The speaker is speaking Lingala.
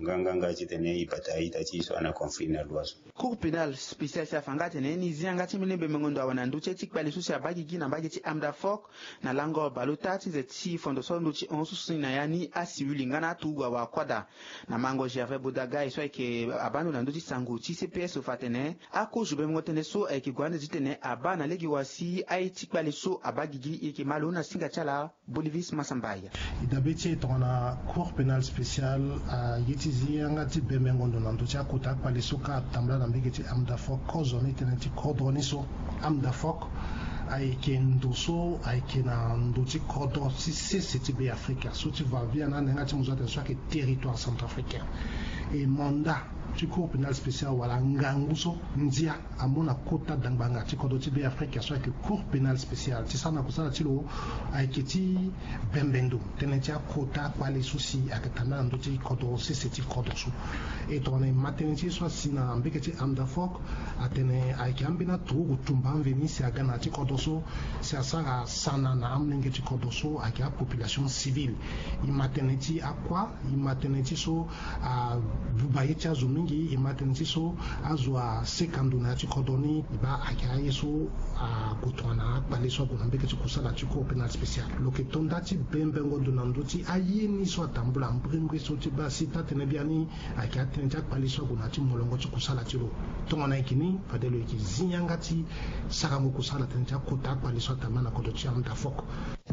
nganga chitene ipata itachi so ana conflit na lwazo cour pénal spécial sa fangate ne ni zianga chimlembe mengondo awana nduche chikpali susi abagi gina bagi chi amda fok na lango balutati ze chi fondo so nduchi onsusi na yani asiwili ngana tuwa wa kwada na mango Gervais Bodaga iso eke abanu na nduchi sangu chi CPS ufatene ako jube mngotene so eke gwande jitene abana legi wasi ai chikpali so abagi gi eke maluna singa chala Bolivis Masambaya idabeti tona cour pénal spécial yetizi anga ti bemengondo na nduchi akuta kwali suka tambla na mbigeti amda fok kozone tenenti kodoni so amda fok aike ndoso aike na ndoti kodo si c'est be Afrique so tu vas bien na ngati muzate so ke territoire centrafricain et mandat du cour pénal spécial wala nganguso ndia amona kota dangbanga ti kodo ti be Afrique so ke cour pénal spécial ti sana kusala ti lo aike ti bembendo tenenti kota kwali susi akatana ndoti kodo si c'est kodo so et ton maternité so sina mbeketi amda fok atene aike ambina tugu tumba veni si agana ti kodo so c'est ça sana na amlenge ti kodoso avec la population civile imaternity akwa imaternity so bubayeti azumingi imaternity so azwa sekandu na ti kodoni ba aka yeso kutwana pale so bonambeke ti kusala ti cour pénal spécial loketonda ti bembengo donando ti ayeni so atambula mbringwe so ti ba sita tene biani aka tene ti pale so bona ti molongo ti kusala ti lo tongona ikini fadelo ki zinyanga ti sakango kusala tene ti kota pale so tamana kodo ti amda fok